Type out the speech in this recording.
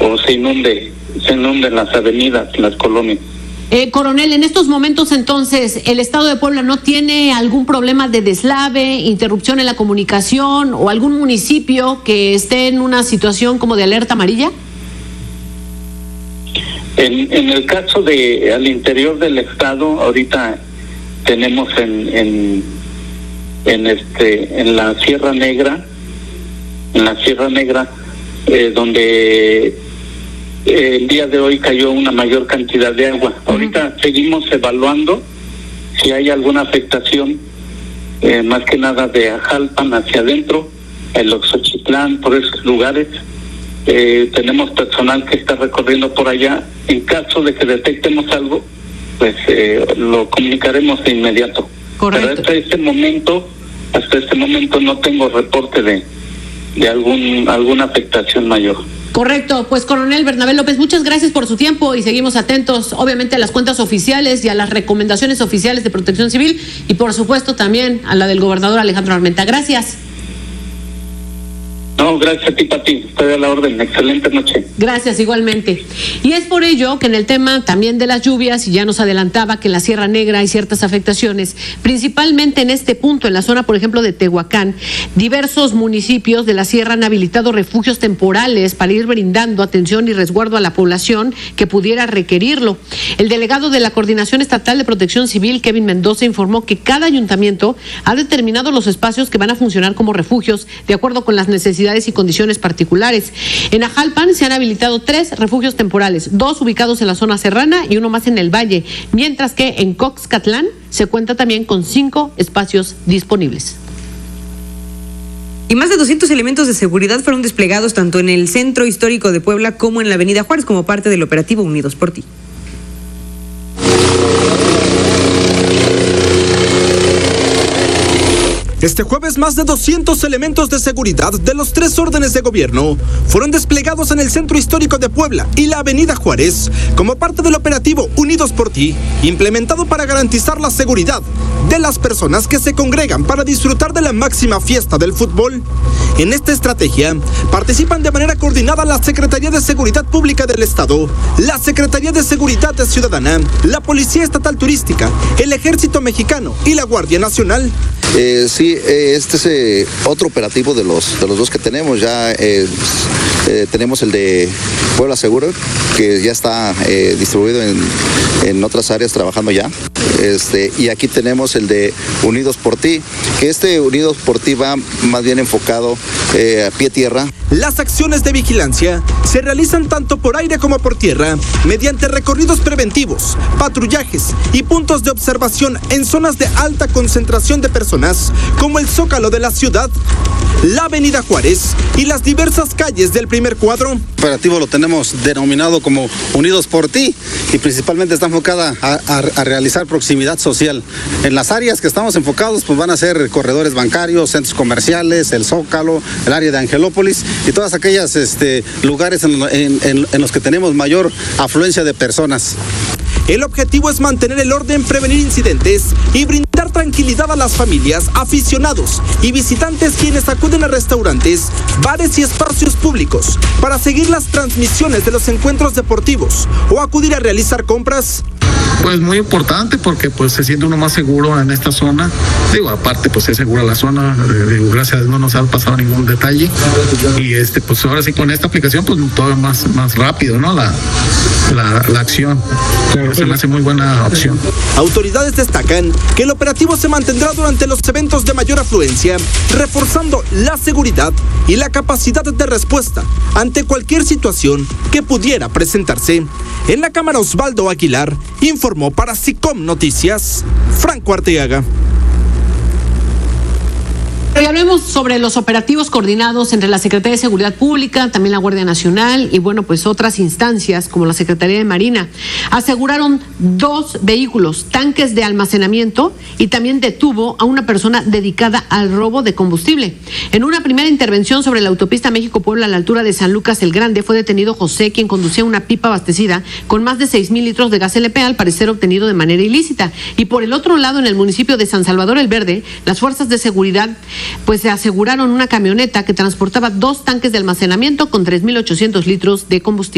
o se inunden las avenidas, las colonias. Coronel, en estos momentos entonces, ¿el Estado de Puebla no tiene algún problema de deslave, interrupción en la comunicación o algún municipio que esté en una situación como de alerta amarilla? En el caso de al interior del estado, ahorita tenemos en la Sierra Negra, donde el día de hoy cayó una mayor cantidad de agua. Ahorita seguimos evaluando si hay alguna afectación, más que nada de Ajalpan hacia adentro, el Oxochitlán, por esos lugares. Tenemos personal que está recorriendo por allá. En caso de que detectemos algo, pues lo comunicaremos de inmediato. Correcto. Pero hasta este momento no tengo reporte de alguna afectación mayor. Correcto, pues Coronel Bernabé López, muchas gracias por su tiempo y seguimos atentos, obviamente, a las cuentas oficiales y a las recomendaciones oficiales de Protección Civil y, por supuesto, también a la del gobernador Alejandro Armenta. Gracias. No, gracias a ti, Pati. Estoy a la orden. Excelente noche. Gracias, igualmente. Y es por ello que en el tema también de las lluvias, y ya nos adelantaba que en la Sierra Negra hay ciertas afectaciones, principalmente en este punto, en la zona, por ejemplo, de Tehuacán, diversos municipios de la Sierra han habilitado refugios temporales para ir brindando atención y resguardo a la población que pudiera requerirlo. El delegado de la Coordinación Estatal de Protección Civil, Kevin Mendoza, informó que cada ayuntamiento ha determinado los espacios que van a funcionar como refugios de acuerdo con las necesidades y condiciones particulares. En Ajalpan se han habilitado 3 refugios temporales, 2 ubicados en la zona serrana y 1 más en el valle, mientras que en Coxcatlán se cuenta también con 5 espacios disponibles. Y más de 200 elementos de seguridad fueron desplegados tanto en el centro histórico de Puebla como en la avenida Juárez como parte del operativo Unidos por Ti. Este jueves, más de 200 elementos de seguridad de los 3 órdenes de gobierno fueron desplegados en el centro histórico de Puebla y la avenida Juárez como parte del operativo Unidos por Ti, implementado para garantizar la seguridad de las personas que se congregan para disfrutar de la máxima fiesta del fútbol. En esta estrategia participan de manera coordinada la Secretaría de Seguridad Pública del Estado, la Secretaría de Seguridad Ciudadana, la Policía Estatal Turística, el Ejército Mexicano y la Guardia Nacional. Sí, este es otro operativo de los 2 que tenemos. Ya tenemos el de Puebla Seguro, que ya está distribuido en otras áreas trabajando ya. Y aquí tenemos el de Unidos por Ti, que Unidos por Ti va más bien enfocado a pie tierra. Las acciones de vigilancia se realizan tanto por aire como por tierra, mediante recorridos preventivos, patrullajes y puntos de observación en zonas de alta concentración de personas, como el Zócalo de la ciudad, la avenida Juárez y las diversas calles del primer cuadro. El operativo lo tenemos denominado como Unidos por Ti y principalmente está enfocada a realizar proximidad social. En las áreas que estamos enfocados pues van a ser corredores bancarios, centros comerciales, el Zócalo, el área de Angelópolis y todas aquellas lugares en los que tenemos mayor afluencia de personas. El objetivo es mantener el orden, prevenir incidentes y brindar tranquilidad a las familias, aficionados y visitantes quienes acuden a restaurantes, bares y espacios públicos para seguir las transmisiones de los encuentros deportivos o acudir a realizar compras. Pues muy importante porque pues se siente uno más seguro en esta zona. Aparte pues es segura la zona, gracias a Dios no nos ha pasado ningún detalle y pues ahora sí con esta aplicación pues todo más rápido, ¿no? La acción. Se me hace muy buena opción. Autoridades destacan que el operativo se mantendrá durante los eventos de mayor afluencia, reforzando la seguridad y la capacidad de respuesta ante cualquier situación que pudiera presentarse. En la cámara, Osvaldo Aguilar informó para SICOM Noticias, Franco Arteaga. Y hablemos sobre los operativos coordinados entre la Secretaría de Seguridad Pública, también la Guardia Nacional y pues otras instancias como la Secretaría de Marina. Aseguraron 2 vehículos, tanques de almacenamiento y también detuvo a una persona dedicada al robo de combustible. En una primera intervención sobre la autopista México-Puebla a la altura de San Lucas el Grande fue detenido José, quien conducía una pipa abastecida con más de 6,000 litros de gas LP, al parecer obtenido de manera ilícita. Y por el otro lado, en el municipio de San Salvador el Verde, las fuerzas de seguridad pues se aseguraron una camioneta que transportaba 2 tanques de almacenamiento con 3,800 litros de combustible.